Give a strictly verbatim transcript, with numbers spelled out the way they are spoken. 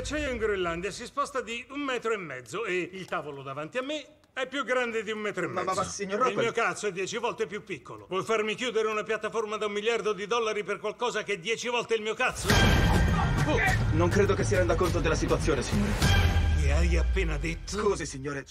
acciaio in Groenlandia si sposta di un metro e mezzo e il tavolo davanti a me è più grande di un metro e mezzo. Ma, ma, ma signor Il Rockwell... mio cazzo è dieci volte più piccolo. Vuoi farmi chiudere una piattaforma da un miliardo di dollari per qualcosa che è dieci volte il mio cazzo? Oh, non credo che si renda conto della situazione, signore. Che hai appena detto? Scusi, signore.